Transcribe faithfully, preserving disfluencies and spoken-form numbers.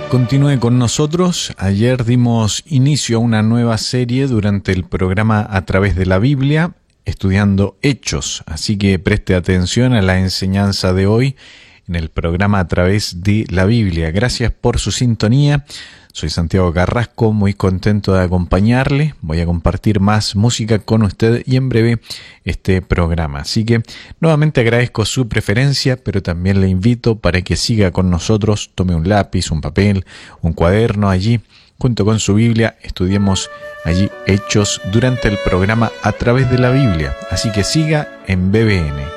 Continúe con nosotros. Ayer dimos inicio a una nueva serie durante el programa A Través de la Biblia, estudiando Hechos. Así que preste atención a la enseñanza de hoy en el programa A Través de la Biblia. Gracias por su sintonía. Soy Santiago Carrasco, muy contento de acompañarle. Voy a compartir más música con usted y en breve este programa. Así que nuevamente agradezco su preferencia, pero también le invito para que siga con nosotros. Tome un lápiz, un papel, un cuaderno allí. Junto con su Biblia, estudiemos allí Hechos durante el programa A Través de la Biblia. Así que siga en B B N.